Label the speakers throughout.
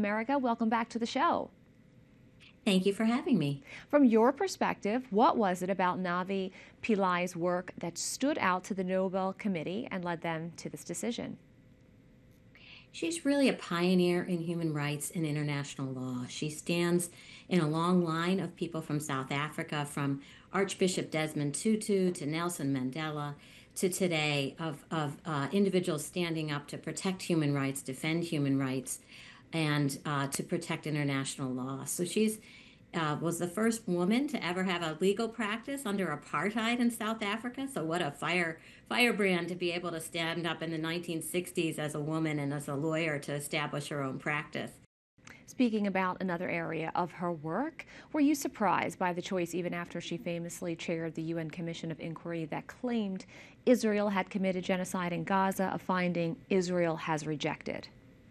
Speaker 1: America. Welcome back to the show.
Speaker 2: Thank you for having me.
Speaker 1: From your perspective, what was it about Navi Pillai's work that stood out to the Nobel Committee and led them to this decision?
Speaker 2: She's really a pioneer in human rights and international law. She stands in a long line of people from South Africa, from Archbishop Desmond Tutu to Nelson Mandela to today, of individuals standing up to protect human rights, defend human rights, and to protect international law. So she's was the first woman to ever have a legal practice under apartheid in South Africa. So what a firebrand to be able to stand up in the 1960s as a woman and as a lawyer to establish her own practice.
Speaker 1: Speaking about another area of her work, were you surprised by the choice even after she famously chaired the UN Commission of Inquiry that claimed Israel had committed genocide in Gaza, a finding Israel has rejected?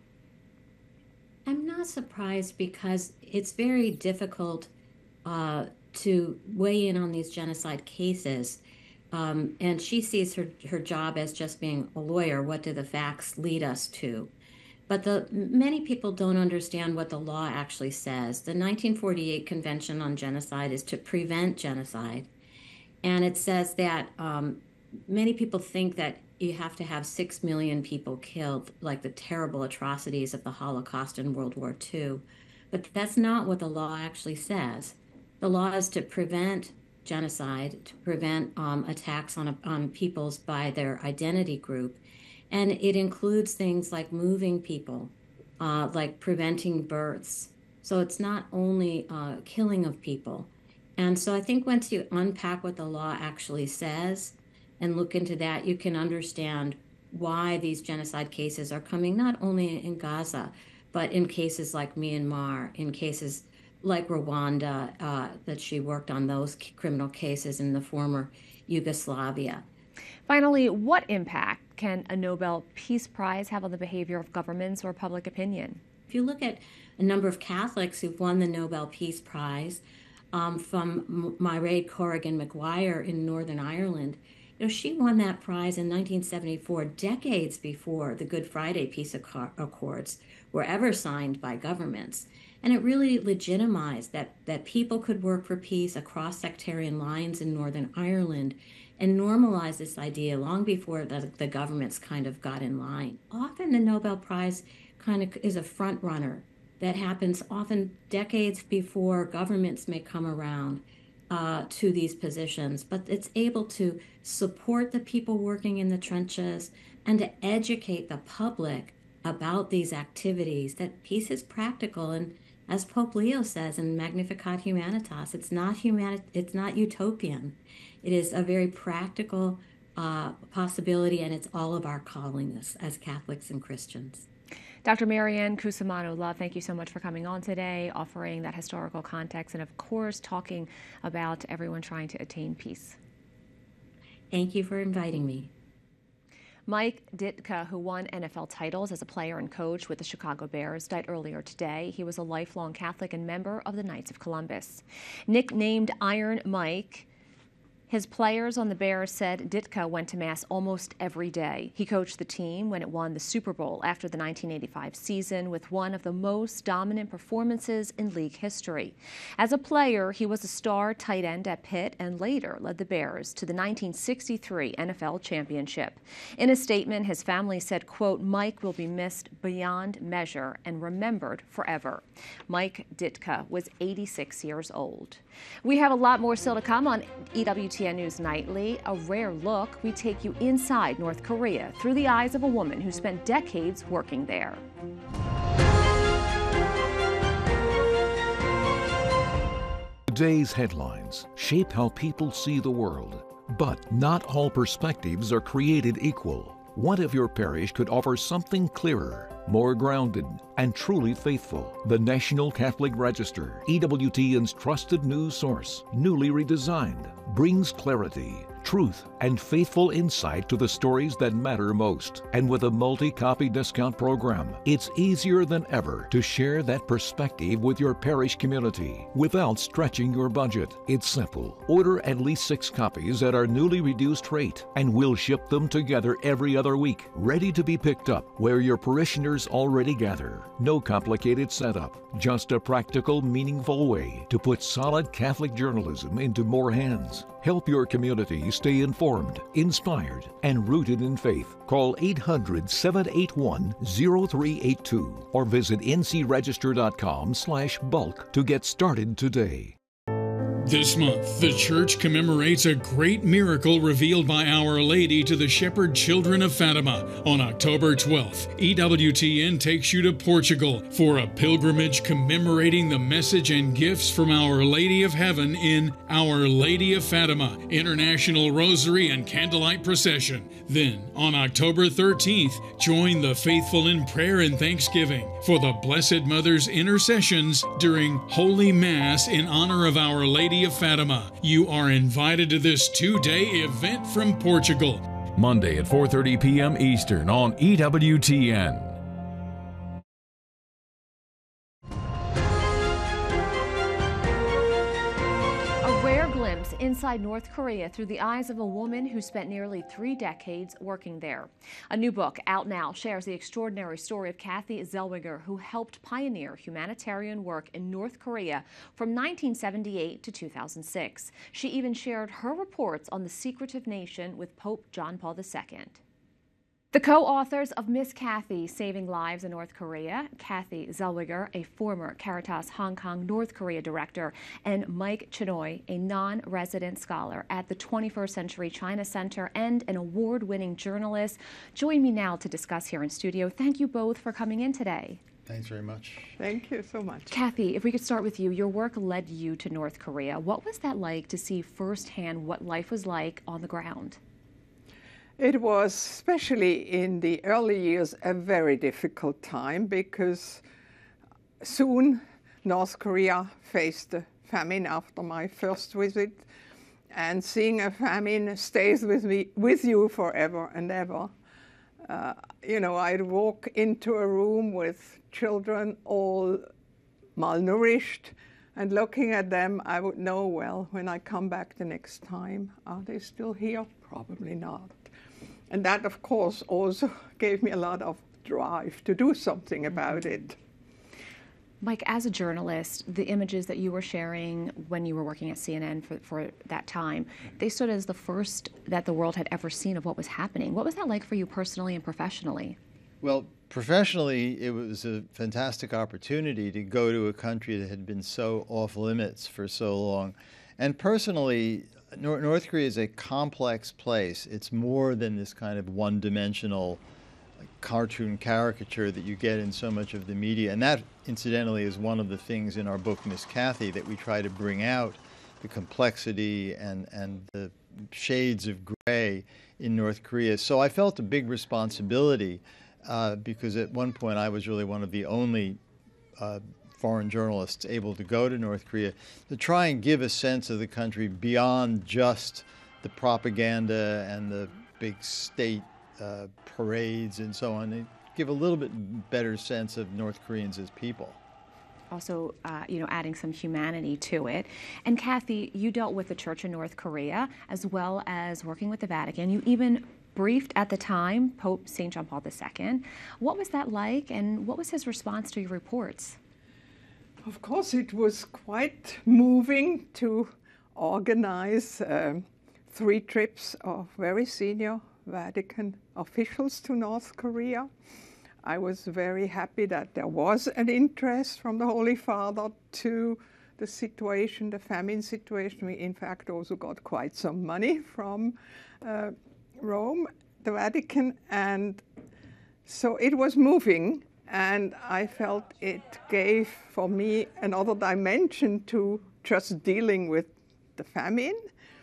Speaker 2: I'm not surprised because it's very difficult to weigh in on these genocide cases. And she sees her job as just being a lawyer. What do the facts lead us to? But many people don't understand what the law actually says. The 1948 Convention on Genocide is to prevent genocide. And it says that many people think that you have to have 6 million people killed, like the terrible atrocities of the Holocaust and World War II. But that's not what the law actually says. The law is to prevent genocide, to prevent attacks on peoples by their identity group. And it includes things like moving people, like preventing births. So it's not only killing of people. And so I think once you unpack what the law actually says, and look into that, you can understand why these genocide cases are coming not only in Gaza, but in cases like Myanmar, in cases like Rwanda, that she worked on those criminal cases in the former Yugoslavia.
Speaker 1: Finally, what impact can a Nobel Peace Prize have on the behavior of governments or public opinion?
Speaker 2: If you look at a number of Catholics who've won the Nobel Peace Prize, from Mairead Corrigan Maguire in Northern Ireland, she won that prize in 1974, decades before the Good Friday Peace Accords were ever signed by governments. And it really legitimized that people could work for peace across sectarian lines in Northern Ireland and normalized this idea long before the governments kind of got in line. Often the Nobel Prize kind of is a front runner that happens often decades before governments may come around to these positions, but it's able to support the people working in the trenches and to educate the public about these activities, that peace is practical. And as Pope Leo says in Magnificat Humanitas, it's not utopian. It is a very practical possibility, and it's all of our calling as Catholics and Christians.
Speaker 1: Dr. Marianne Cusimano-Love, thank you so much for coming on today, offering that historical context, and of course, talking about everyone trying to attain peace.
Speaker 2: Thank you for inviting me.
Speaker 1: Mike Ditka, who won NFL titles as a player and coach with the Chicago Bears, died earlier today. He was a lifelong Catholic and member of the Knights of Columbus. Nicknamed Iron Mike, his players on the Bears said Ditka went to Mass almost every day. He coached the team when it won the Super Bowl after the 1985 season with one of the most dominant performances in league history. As a player, he was a star tight end at Pitt and later led the Bears to the 1963 NFL championship. In a statement, his family said, quote, "Mike will be missed beyond measure and remembered forever." Mike Ditka was 86 years old. We have a lot more still to come on EWTN News Nightly. A rare look, we take you inside North Korea through the eyes of a woman who spent decades working there.
Speaker 3: Today's headlines shape how people see the world, but not all perspectives are created equal. What if your parish could offer something clearer, more grounded, and truly faithful? The National Catholic Register, EWTN's trusted news source, newly redesigned, brings clarity, truth, and faithful insight to the stories that matter most. And with a multi-copy discount program, it's easier than ever to share that perspective with your parish community without stretching your budget. It's simple. Order at least 6 copies at our newly reduced rate, and we'll ship them together every other week, ready to be picked up where your parishioners already gather. No complicated setup, just a practical, meaningful way to put solid Catholic journalism into more hands. Help your community stay informed, inspired, and rooted in faith. Call 800-781-0382 or visit ncregister.com/bulk to get started today.
Speaker 4: This month, the Church commemorates a great miracle revealed by Our Lady to the shepherd children of Fatima. On October 12th, EWTN takes you to Portugal for a pilgrimage commemorating the message and gifts from Our Lady of Heaven in Our Lady of Fatima, International Rosary and Candlelight Procession. Then, on October 13th, join the faithful in prayer and thanksgiving for the Blessed Mother's intercessions during Holy Mass in honor of Our Lady of Fatima. You are invited to this 2-day event from Portugal.
Speaker 5: Monday at 4:30 p.m. Eastern on EWTN.
Speaker 1: Inside North Korea through the eyes of a woman who spent nearly 3 decades working there. A new book out now shares the extraordinary story of Kathy Zellweger, who helped pioneer humanitarian work in North Korea from 1978 to 2006. She even shared her reports on the secretive nation with Pope John Paul II. The co-authors of Miss Kathy, Saving Lives in North Korea, Kathy Zellweger, a former Caritas Hong Kong North Korea director, and Mike Chinoy, a non-resident scholar at the 21st Century China Center and an award-winning journalist, join me now to discuss here in studio. Thank you both for coming in today.
Speaker 6: Thanks very much.
Speaker 7: Thank you so much.
Speaker 1: Kathy, if we could start with you. Your work led you to North Korea. What was that like to see firsthand what life was like on the ground?
Speaker 7: It was, especially in the early years, a very difficult time because soon North Korea faced a famine after my first visit, and seeing a famine stays with you forever and ever. I'd walk into a room with children all malnourished, and looking at them, I would know, well, when I come back the next time, are they still here? Probably not. And that, of course, also gave me a lot of drive to do something about it.
Speaker 1: Mike, as a journalist, the images that you were sharing when you were working at CNN for that time, they stood as the first that the world had ever seen of what was happening. What was that like for you personally and professionally?
Speaker 6: Well, professionally, it was a fantastic opportunity to go to a country that had been so off limits for so long. And personally, North Korea is a complex place. It's more than this kind of one-dimensional cartoon caricature that you get in so much of the media. And that, incidentally, is one of the things in our book, Miss Kathy, that we try to bring out, the complexity and the shades of gray in North Korea. So I felt a big responsibility because at one point I was really one of the only foreign journalists able to go to North Korea to try and give a sense of the country beyond just the propaganda and the big state parades and so on, and give a little bit better sense of North Koreans as people.
Speaker 1: Also, adding some humanity to it. And Kathy, you dealt with the Church in North Korea as well as working with the Vatican. You even briefed at the time Pope St. John Paul II. What was that like, and what was his response to your reports?
Speaker 7: Of course, it was quite moving to organize 3 trips of very senior Vatican officials to North Korea. I was very happy that there was an interest from the Holy Father to the situation, the famine situation. We, in fact, also got quite some money from Rome, the Vatican, and so it was moving. And I felt it gave, for me, another dimension to just dealing with the famine,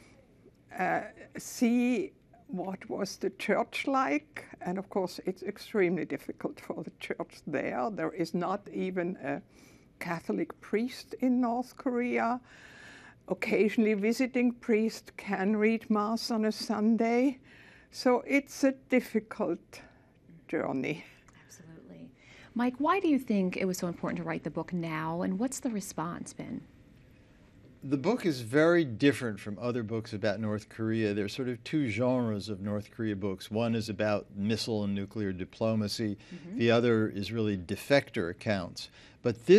Speaker 7: see what was the church like. And of course, it's extremely difficult for the church there. There is not even a Catholic priest in North Korea occasionally visiting priest can read Mass on a Sunday. So it's a difficult journey.
Speaker 1: Absolutely. Mike, why do you think it was so important to write the book now, and what's the response been?
Speaker 6: The book is very different from other books about North Korea. There's sort of two genres of North Korea books. One is about missile and nuclear diplomacy. The other is really defector accounts. But this